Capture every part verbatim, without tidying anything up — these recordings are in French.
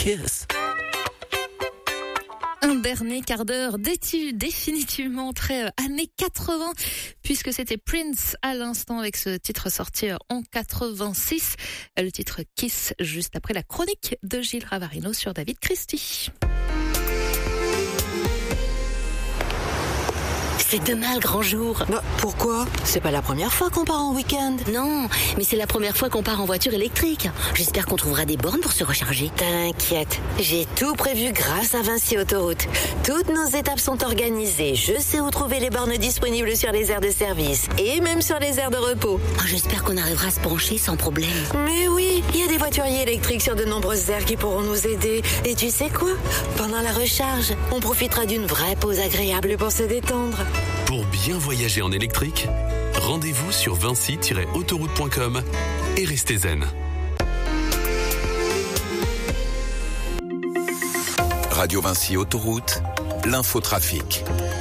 Kiss. Un dernier quart d'heure d'études définitivement très euh, années quatre-vingts, puisque c'était Prince à l'instant avec ce titre sorti euh, en quatre-vingt-six. Le titre Kiss, juste après la chronique de Gilles Ravarino sur David Christie. C'est demain le grand jour. Bah, pourquoi ? C'est pas la première fois qu'on part en week-end. Non, mais c'est la première fois qu'on part en voiture électrique. J'espère qu'on trouvera des bornes pour se recharger. T'inquiète, j'ai tout prévu grâce à Vinci Autoroute. Toutes nos étapes sont organisées. Je sais où trouver les bornes disponibles sur les aires de service et même sur les aires de repos. Oh, j'espère qu'on arrivera à se pencher sans problème. Mais oui, il y a des voituriers électriques sur de nombreuses aires qui pourront nous aider. Et tu sais quoi ? Pendant la recharge, on profitera d'une vraie pause agréable pour se détendre. Pour bien voyager en électrique, rendez-vous sur vinci tiret autoroute point com et restez zen. Radio Vinci Autoroute, l'infotrafic.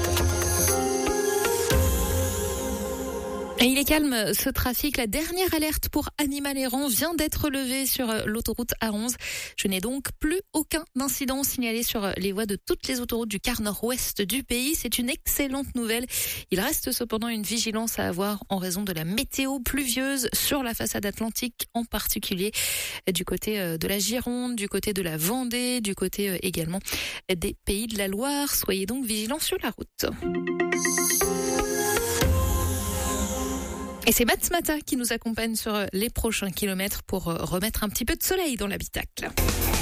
Et il est calme ce trafic. La dernière alerte pour animal errant vient d'être levée sur l'autoroute A onze. Je n'ai donc plus aucun incident signalé sur les voies de toutes les autoroutes du quart nord-ouest du pays. C'est une excellente nouvelle. Il reste cependant une vigilance à avoir en raison de la météo pluvieuse sur la façade atlantique, en particulier du côté de la Gironde, du côté de la Vendée, du côté également des Pays de la Loire. Soyez donc vigilants sur la route. Et c'est Mats Mata qui nous accompagne sur les prochains kilomètres pour remettre un petit peu de soleil dans l'habitacle.